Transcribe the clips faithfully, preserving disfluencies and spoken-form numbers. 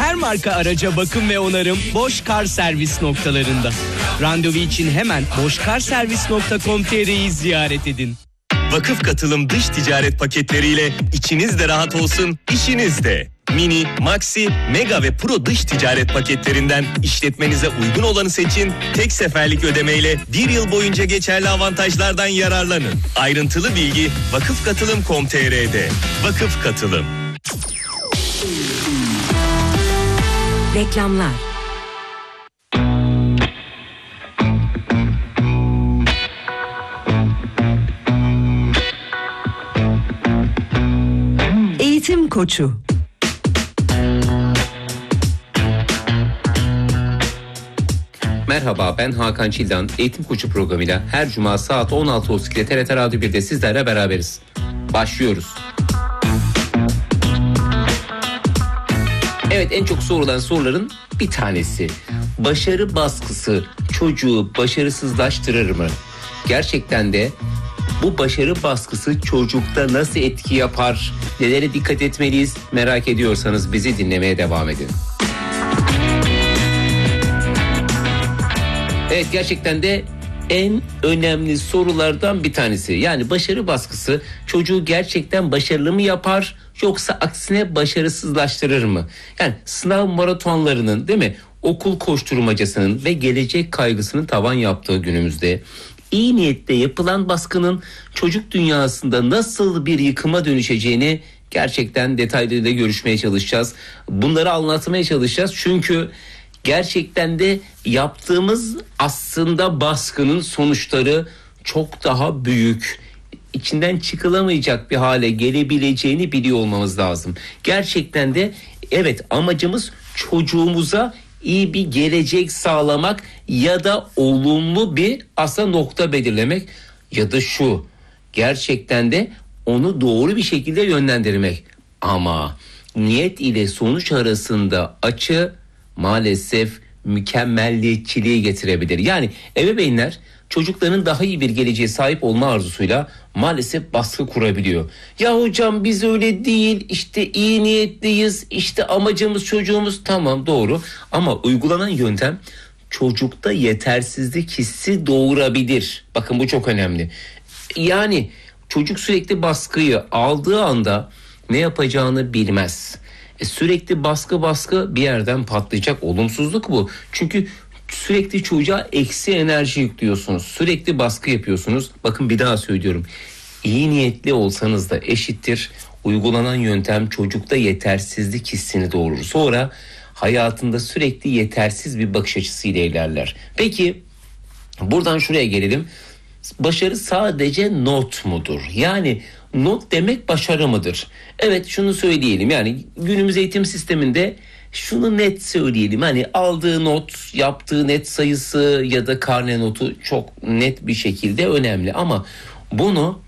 Her marka araca bakım ve onarım Boş Kar Servis noktalarında. Randevu için hemen boşkarservis nokta com nokta tr'yi ziyaret edin. Vakıf Katılım dış ticaret paketleriyle içiniz de rahat olsun, işiniz de. Mini, Maxi, Mega ve Pro dış ticaret paketlerinden işletmenize uygun olanı seçin. Tek seferlik ödemeyle bir yıl boyunca geçerli avantajlardan yararlanın. Ayrıntılı bilgi vakıf katılım nokta com nokta tr'de. Vakıf Katılım. Reklamlar. Eğitim Koçu. Merhaba, ben Hakan Çildan. Eğitim Koçu programıyla her cuma saat on altı otuz ikide T R T Radyo birde sizlerle beraberiz. Başlıyoruz. Evet, en çok sorulan soruların bir tanesi. Başarı baskısı çocuğu başarısızlaştırır mı? Gerçekten de bu başarı baskısı çocukta nasıl etki yapar? Nelere dikkat etmeliyiz? Merak ediyorsanız bizi dinlemeye devam edin. Evet, gerçekten de en önemli sorulardan bir tanesi. Yani başarı baskısı çocuğu gerçekten başarılı mı yapar, yoksa aksine başarısızlaştırır mı? Yani sınav maratonlarının, değil mi, okul koşturmacasının ve gelecek kaygısının tavan yaptığı günümüzde iyi niyetle yapılan baskının çocuk dünyasında nasıl bir yıkıma dönüşeceğini gerçekten detaylarıyla görüşmeye çalışacağız. Bunları anlatmaya çalışacağız çünkü gerçekten de yaptığımız aslında baskının sonuçları çok daha büyük, içinden çıkılamayacak bir hale gelebileceğini biliyor olmamız lazım. Gerçekten de evet, amacımız çocuğumuza iyi bir gelecek sağlamak ya da olumlu bir aslında nokta belirlemek ya da şu, gerçekten de onu doğru bir şekilde yönlendirmek. Ama niyet ile sonuç arasında açı maalesef mükemmelliyetçiliği getirebilir. Yani ebeveynler çocukların daha iyi bir geleceğe sahip olma arzusuyla maalesef baskı kurabiliyor. Ya hocam biz öyle değil, işte iyi niyetliyiz, işte amacımız çocuğumuz, tamam doğru, ama uygulanan yöntem çocukta yetersizlik hissi doğurabilir. Bakın bu çok önemli. Yani çocuk sürekli baskıyı aldığı anda ne yapacağını bilmez. E sürekli baskı baskı bir yerden patlayacak, olumsuzluk bu. Çünkü sürekli çocuğa eksi enerji yüklüyorsunuz. Sürekli baskı yapıyorsunuz. Bakın bir daha söylüyorum. İyi niyetli olsanız da eşittir. Uygulanan yöntem çocukta yetersizlik hissini doğurur. Sonra hayatında sürekli yetersiz bir bakış açısıyla ilerler. Peki buradan şuraya gelelim. Başarı sadece not mudur? Yani not demek başarı mıdır? Evet, şunu söyleyelim. Yani günümüz eğitim sisteminde şunu net söyleyelim. Hani aldığı not, yaptığı net sayısı ya da karne notu çok net bir şekilde önemli. Ama bunu,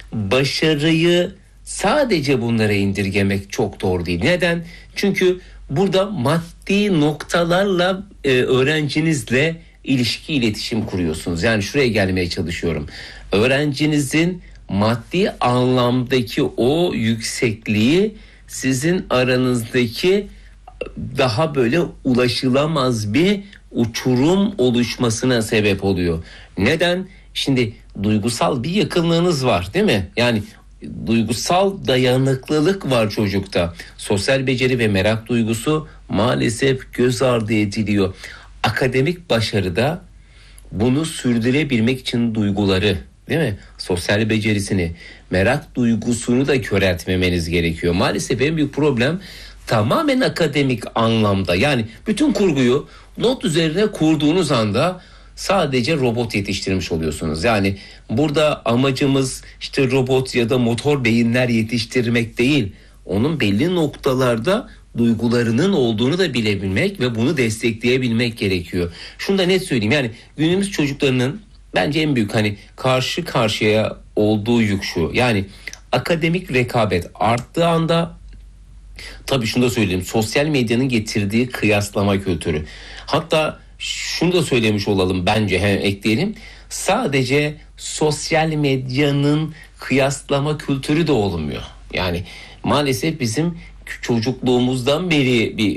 başarıyı sadece bunlara indirgemek çok doğru değil. Neden? Çünkü burada maddi noktalarla e, öğrencinizle ilişki, iletişim kuruyorsunuz. Yani şuraya gelmeye çalışıyorum. Öğrencinizin maddi anlamdaki o yüksekliği sizin aranızdaki daha böyle ulaşılamaz bir uçurum oluşmasına sebep oluyor. Neden? Şimdi duygusal bir yakınlığınız var, değil mi? Yani duygusal dayanıklılık var çocukta. Sosyal beceri ve merak duygusu maalesef göz ardı ediliyor. Akademik başarıda bunu sürdürebilmek için duyguları, değil mi, sosyal becerisini, merak duygusunu da köreltmemeniz gerekiyor. Maalesef en büyük problem tamamen akademik anlamda. Yani bütün kurguyu not üzerine kurduğunuz anda sadece robot yetiştirmiş oluyorsunuz. Yani burada amacımız işte robot ya da motor beyinler yetiştirmek değil. Onun belli noktalarda duygularının olduğunu da bilebilmek ve bunu destekleyebilmek gerekiyor. Şunu da net söyleyeyim, yani günümüz çocuklarının bence en büyük hani karşı karşıya olduğu yük şu. Yani akademik rekabet arttığı anda, tabii şunu da söyleyeyim, sosyal medyanın getirdiği kıyaslama kültürü. Hatta şunu da söylemiş olalım, bence he, ekleyelim. Sadece sosyal medyanın kıyaslama kültürü de olmuyor. Yani maalesef bizim çocukluğumuzdan beri bir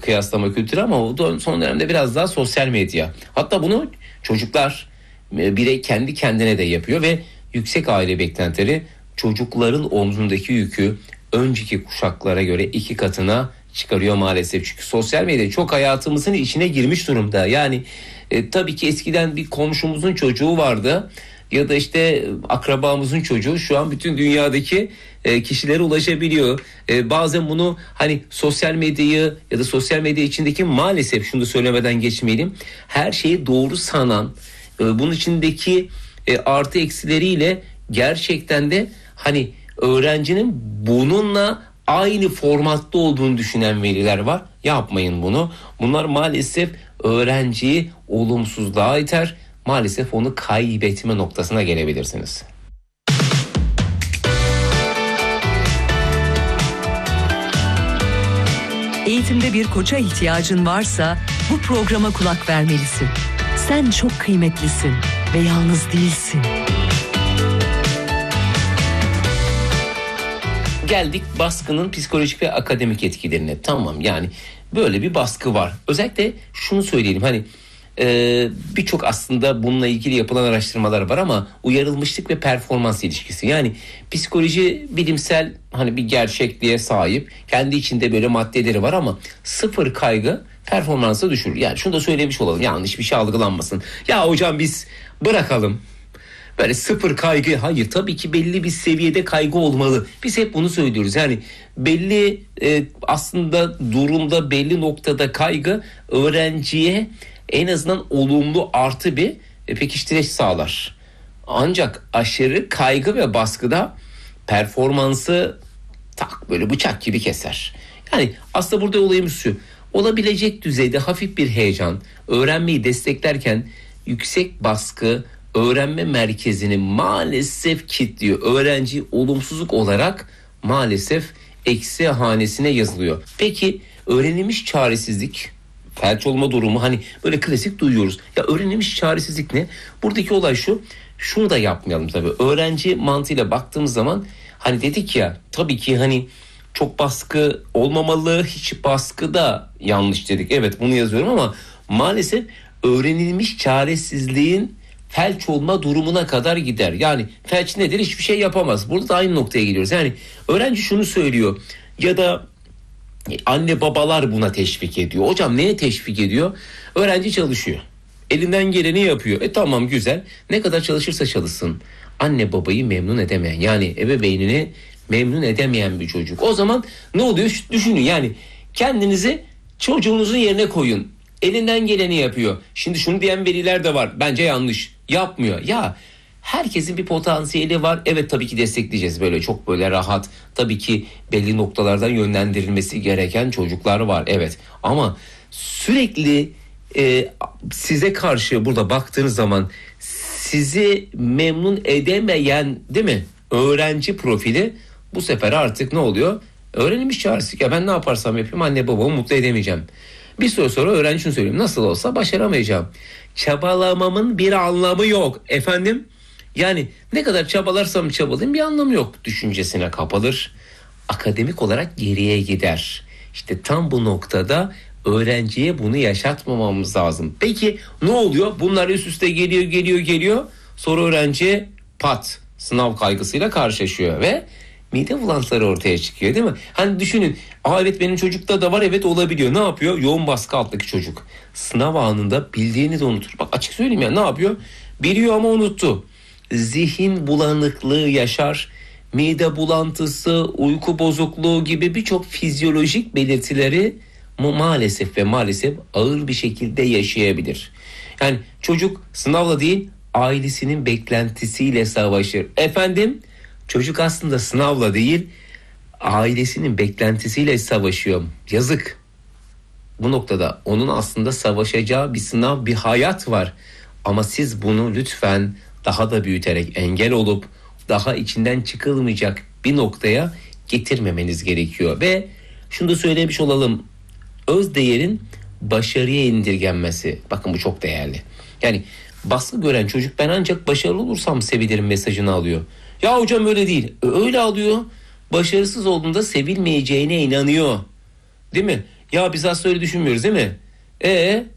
kıyaslama kültürü ama o son dönemde biraz daha sosyal medya. Hatta bunu çocuklar birey kendi kendine de yapıyor ve yüksek aile beklentileri çocukların omzundaki yükü önceki kuşaklara göre iki katına çıkarıyor maalesef. Çünkü sosyal medya çok hayatımızın içine girmiş durumda. Yani e, tabii ki eskiden bir komşumuzun çocuğu vardı ya da işte akrabamızın çocuğu şu an bütün dünyadaki e, kişilere ulaşabiliyor. E, bazen bunu hani sosyal medyayı ya da sosyal medya içindeki maalesef şunu da söylemeden geçmeyelim. Her şeyi doğru sanan e, bunun içindeki e, artı eksileriyle gerçekten de hani öğrencinin bununla aynı formatta olduğunu düşünen veliler var. Yapmayın bunu. Bunlar maalesef öğrenciyi olumsuzluğa iter. Maalesef onu kaybetme noktasına gelebilirsiniz. Eğitimde bir koça ihtiyacın varsa bu programa kulak vermelisin. Sen çok kıymetlisin ve yalnız değilsin. Geldik baskının psikolojik ve akademik etkilerine. Tamam, yani böyle bir baskı var. Özellikle şunu söyleyelim, hani e, birçok aslında bununla ilgili yapılan araştırmalar var ama uyarılmışlık ve performans ilişkisi. Yani psikoloji bilimsel hani bir gerçekliğe sahip. Kendi içinde böyle maddeleri var ama sıfır kaygı performansı düşürür. Yani şunu da söylemiş olalım, yanlış bir şey algılanmasın. Ya hocam biz bırakalım. Böyle sıfır kaygı, hayır, tabii ki belli bir seviyede kaygı olmalı. Biz hep bunu söylüyoruz. Yani belli e, aslında durumda, belli noktada kaygı öğrenciye en azından olumlu artı bir e, pekiştireç sağlar. Ancak aşırı kaygı ve baskıda performansı tak böyle bıçak gibi keser. Yani aslında burada olayımız şu: olabilecek düzeyde hafif bir heyecan öğrenmeyi desteklerken yüksek baskı öğrenme merkezini maalesef kilitliyor. Öğrenci olumsuzluk olarak maalesef eksi hanesine yazılıyor. Peki öğrenilmiş çaresizlik, felç olma durumu, hani böyle klasik duyuyoruz. Ya öğrenilmiş çaresizlik ne? Buradaki olay şu: şunu da yapmayalım tabii. Öğrenci mantığıyla baktığımız zaman hani dedik ya, tabii ki hani çok baskı olmamalı, hiç baskı da yanlış dedik. Evet, bunu yazıyorum ama maalesef öğrenilmiş çaresizliğin felç olma durumuna kadar gider. Yani felç nedir? Hiçbir şey yapamaz. Burada da aynı noktaya geliyoruz. Yani öğrenci şunu söylüyor ya da anne babalar buna teşvik ediyor. Hocam neye teşvik ediyor? Öğrenci çalışıyor. Elinden geleni yapıyor. E tamam, güzel. Ne kadar çalışırsa çalışsın. Anne babayı memnun edemeyen, yani ebeveynini memnun edemeyen bir çocuk. O zaman ne oluyor? Düşünün, yani kendinizi çocuğunuzun yerine koyun. Elinden geleni yapıyor. Şimdi şunu diyen veliler de var. Bence yanlış. Yapmıyor. Ya herkesin bir potansiyeli var. Evet, tabii ki destekleyeceğiz. Böyle çok böyle rahat. Tabii ki belli noktalardan yönlendirilmesi gereken çocuklar var. Evet. Ama sürekli e, size karşı burada baktığınız zaman sizi memnun edemeyen, değil mi, öğrenci profili bu sefer artık ne oluyor? Öğrenilmiş çaresizlik. Ya ben ne yaparsam yapayım anne babamı mutlu edemeyeceğim. Bir süre sonra öğrenci şunu söyleyeyim: nasıl olsa başaramayacağım. Çabalamamın bir anlamı yok efendim. Yani ne kadar çabalarsam çabalayayım bir anlamı yok düşüncesine kapılır. Akademik olarak geriye gider. İşte tam bu noktada öğrenciye bunu yaşatmamamız lazım. Peki ne oluyor? Bunlar üst üste geliyor geliyor geliyor. Sonra öğrenci pat sınav kaygısıyla karşılaşıyor ve mide bulantıları ortaya çıkıyor, değil mi? Hani düşünün, aa evet benim çocukta da var, evet olabiliyor. Ne yapıyor? Yoğun baskı alttaki çocuk. Sınav anında bildiğini de unutur. Bak açık söyleyeyim ya, ne yapıyor? Biliyor ama unuttu. Zihin bulanıklığı yaşar. Mide bulantısı, uyku bozukluğu gibi birçok fizyolojik belirtileri maalesef ve maalesef ağır bir şekilde yaşayabilir. Yani çocuk sınavla değil, ailesinin beklentisiyle savaşır. Efendim, çocuk aslında sınavla değil, ailesinin beklentisiyle savaşıyor. Yazık. Bu noktada onun aslında savaşacağı bir sınav, bir hayat var. Ama siz bunu lütfen daha da büyüterek engel olup daha içinden çıkılmayacak bir noktaya getirmemeniz gerekiyor. Ve şunu da söylemiş olalım: özdeğerin başarıya indirgenmesi. Bakın bu çok değerli. Yani baskı gören çocuk ben ancak başarılı olursam sevilirim mesajını alıyor. Ya hocam öyle değil. Öyle alıyor. Başarısız olduğunda sevilmeyeceğine inanıyor. Değil mi? Ya biz aslında öyle düşünmüyoruz değil mi? E